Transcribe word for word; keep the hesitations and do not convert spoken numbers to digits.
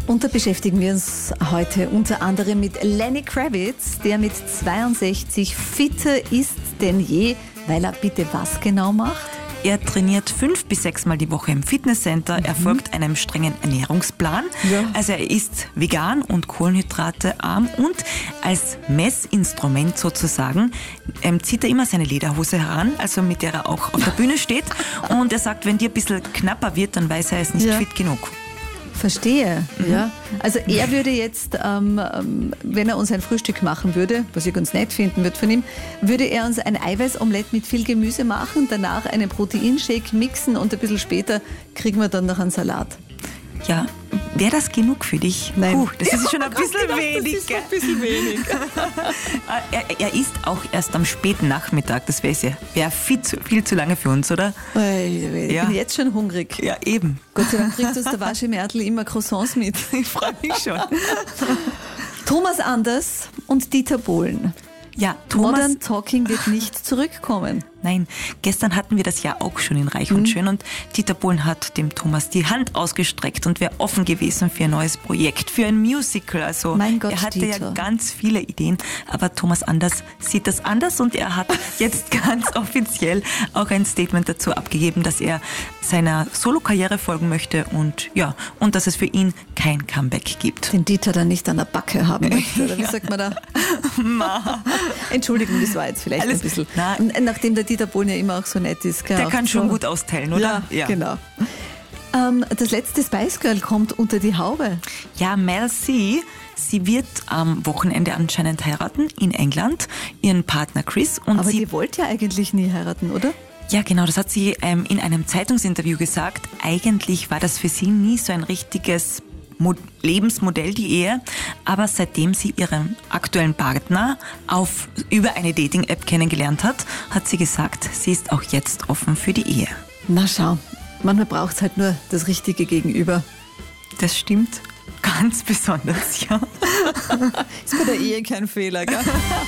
Und da beschäftigen wir uns heute unter anderem mit Lenny Kravitz, der mit zweiundsechzig fitter ist denn je, weil er bitte was genau macht? Er trainiert fünf bis sechs Mal die Woche im Fitnesscenter. Mhm. Er folgt einem strengen Ernährungsplan. Ja. Also er ist vegan und kohlenhydratearm und als Messinstrument sozusagen ähm, zieht er immer seine Lederhose heran, also mit der er auch auf der Bühne steht. Und er sagt, wenn die ein bisschen knapper wird, dann weiß er, er ist nicht ja. fit genug. Verstehe, mhm. ja. Also er würde jetzt, ähm, wenn er uns ein Frühstück machen würde, was ich ganz nett finden würde von ihm, würde er uns ein Eiweißomelett mit viel Gemüse machen, danach einen Proteinshake mixen und ein bisschen später kriegen wir dann noch einen Salat. Ja, wäre das genug für dich? Nein. Puh, das ist schon ein bisschen gedacht, wenig. Das ist ein bisschen wenig. er, er isst auch erst am späten Nachmittag. Das wäre wär viel, zu, viel zu lange für uns, oder? Ich ja. bin jetzt schon hungrig. Ja, eben. Gott sei Dank kriegt uns der Waschemärtel immer Croissants mit. Ich freue mich schon. Thomas Anders und Dieter Bohlen. Ja, Thomas. Modern Talking wird nicht zurückkommen. Nein, gestern hatten wir das ja auch schon in Reich und mhm. Schön und Dieter Bohlen hat dem Thomas die Hand ausgestreckt und wäre offen gewesen für ein neues Projekt, für ein Musical. Also mein Gott, er hatte Dieter. ja ganz viele Ideen, aber Thomas Anders sieht das anders und er hat jetzt ganz offiziell auch ein Statement dazu abgegeben, dass er seiner Solokarriere folgen möchte und ja, und dass es für ihn kein Comeback gibt. Den Dieter dann nicht an der Backe haben möchte, oder wie sagt man da? Entschuldigung, das war jetzt vielleicht Alles, ein bisschen. Na, nachdem der Dieter Bohlen ja immer auch so nett ist. Der kann schon so. gut austeilen, oder? Ja, ja. genau. Ähm, das letzte Spice Girl kommt unter die Haube. Ja, Mel C, sie wird am Wochenende anscheinend heiraten in England, ihren Partner Chris. Und Aber sie die wollte ja eigentlich nie heiraten, oder? Ja, genau, das hat sie ähm, in einem Zeitungsinterview gesagt. Eigentlich war das für sie nie so ein richtiges Mo- Lebensmodell, die Ehe. Aber seitdem sie ihren aktuellen Partner auf, über eine Dating-App kennengelernt hat, hat sie gesagt, sie ist auch jetzt offen für die Ehe. Na schau, manchmal braucht es halt nur das richtige Gegenüber. Das stimmt ganz besonders, ja. Ist bei der Ehe kein Fehler, gell?